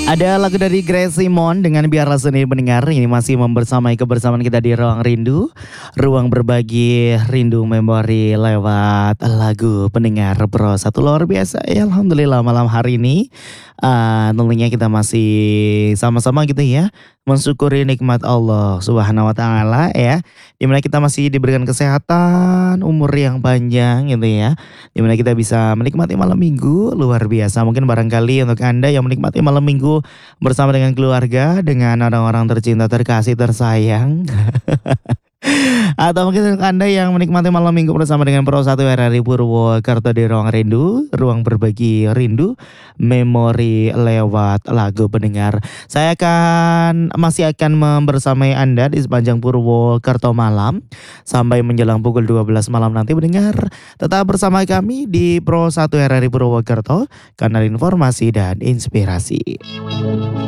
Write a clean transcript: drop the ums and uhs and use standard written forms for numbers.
Ada lagu dari Grace Simon dengan Biarlah Seni Pendengar. Ini masih membersamai kebersamaan kita di Ruang Rindu. Ruang berbagi rindu memori lewat lagu pendengar Bro. Satu luar biasa ya, Alhamdulillah malam hari ini. Tentunya kita masih sama-sama gitu ya. Mensyukuri nikmat Allah Subhanahu wa Ta'ala ya. Dimana kita masih diberikan kesehatan, umur yang panjang gitu ya. Dimana kita bisa menikmati malam minggu luar biasa. Mungkin barangkali untuk Anda yang menikmati malam minggu bersama dengan keluarga, dengan orang-orang tercinta, terkasih, tersayang. Atau mungkin untuk Anda yang menikmati malam minggu bersama dengan Pro 1 RRI Purwokerto di Ruang Rindu, ruang berbagi rindu, memori lewat lagu pendengar. Saya masih akan membersamai Anda di sepanjang Purwokerto malam sampai menjelang pukul 12 malam nanti pendengar. Tetap bersama kami di Pro 1 RRI Purwokerto, kanal informasi dan inspirasi.